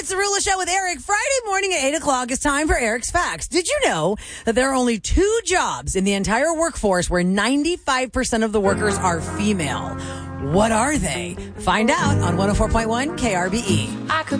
It's the Rula Show with Eric. Friday morning at 8 o'clock is time for Eric's Facts. Did you know that there are only 2 jobs in the entire workforce where 95% of the workers are female? What are they? Find out on 104.1 KRBE.